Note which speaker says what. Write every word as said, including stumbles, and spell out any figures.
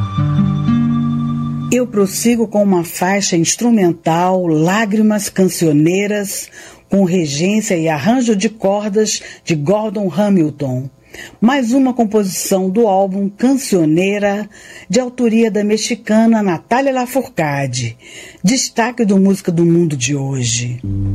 Speaker 1: Eu prossigo com uma faixa instrumental, Lágrimas Cancioneiras, com regência e arranjo de cordas de Gordon Hamilton. Mais uma composição do álbum Cancioneira, de autoria da mexicana Natália Lafourcade. Destaque do Música do Mundo de hoje.